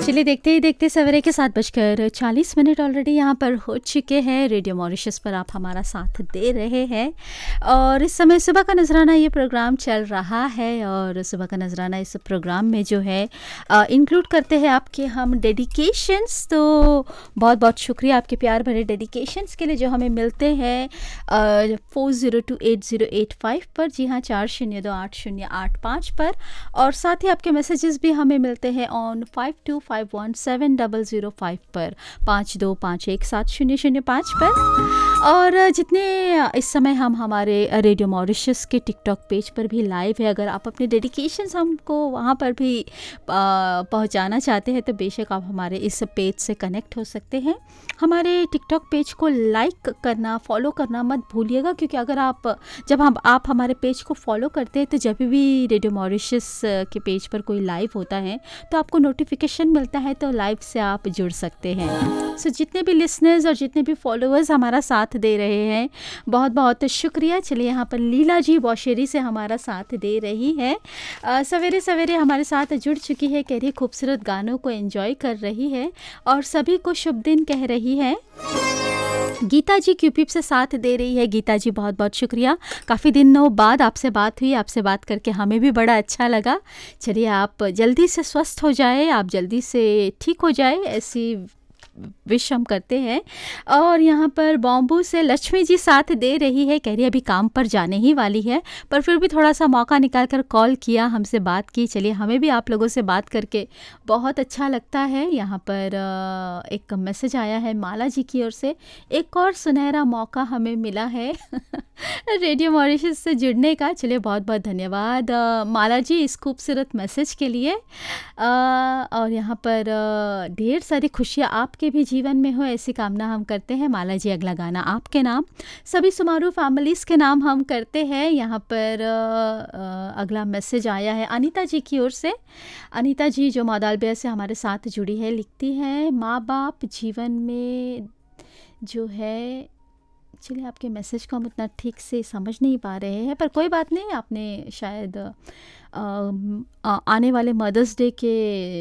चलिए देखते ही देखते सवेरे के 7:40 ऑलरेडी यहाँ पर हो चुके हैं। रेडियो मॉरिशस पर आप हमारा साथ दे रहे हैं और इस समय सुबह का नजराना ये प्रोग्राम चल रहा है। और सुबह का नजराना इस प्रोग्राम में जो है इंक्लूड करते हैं आपके हम डेडिकेशंस। तो बहुत बहुत शुक्रिया आपके प्यार भरे डेडिकेशंस के लिए जो हमें मिलते हैं 402808 पर, जी हाँ 402808 पर। और साथ ही आपके मैसेजेस भी हमें मिलते हैं ऑन 52517005 पर, 52517005 पर। और जितने इस समय हम हमारे रेडियो मॉरिशस के टिकटॉक पेज पर भी लाइव है, अगर आप अपने डेडिकेशंस हमको वहाँ पर भी पहुँचाना चाहते हैं तो बेशक आप हमारे इस पेज से कनेक्ट हो सकते हैं। हमारे टिकटॉक पेज को लाइक करना, फॉलो करना मत भूलिएगा, क्योंकि अगर जब आप हमारे पेज को फॉलो करते हैं तो जब भी रेडियो मॉरिशस के पेज पर कोई लाइव होता है तो आपको नोटिफिकेशन मिलता है, तो लाइव से आप जुड़ सकते हैं। सो जितने भी लिसनर्स और जितने भी फॉलोअर्स हमारा साथ दे रहे हैं, बहुत बहुत शुक्रिया। चलिए यहाँ पर लीला जी बौशेरी से हमारा साथ दे रही है, सवेरे सवेरे हमारे साथ जुड़ चुकी है, कह रही खूबसूरत गानों को एंजॉय कर रही है और सभी को शुभ दिन कह रही है। गीता जी क्यूपिप से साथ दे रही है। गीता जी बहुत बहुत शुक्रिया, काफ़ी दिनों बाद आपसे बात हुई, आपसे बात करके हमें भी बड़ा अच्छा लगा। चलिए आप जल्दी से स्वस्थ हो जाए, आप जल्दी से ठीक हो जाए, ऐसी विश हम करते हैं। और यहाँ पर बॉम्बू से लक्ष्मी जी साथ दे रही है, कह रही है अभी काम पर जाने ही वाली है पर फिर भी थोड़ा सा मौका निकाल कर कॉल किया, हमसे बात की। चलिए हमें भी आप लोगों से बात करके बहुत अच्छा लगता है। यहाँ पर एक मैसेज आया है माला जी की ओर से, एक और सुनहरा मौका हमें मिला है रेडियो मॉरिशस से जुड़ने का। चलिए बहुत बहुत धन्यवाद माला जी इस खूबसूरत मैसेज के लिए। और यहाँ पर ढेर सारी खुशियाँ आपके भी जीवन में हो, ऐसी कामना हम करते हैं। माला जी अगला गाना आपके नाम, सभी सुमारू फैमिलीज़ के नाम हम करते हैं। यहाँ पर अगला मैसेज आया है अनीता जी की ओर से। अनीता जी जो मादालबिया से हमारे साथ जुड़ी है, लिखती हैं माँ बाप जीवन में जो है। चलिए आपके मैसेज को हम उतना ठीक से समझ नहीं पा रहे हैं, पर कोई बात नहीं, आपने शायद आने वाले मदर्स डे के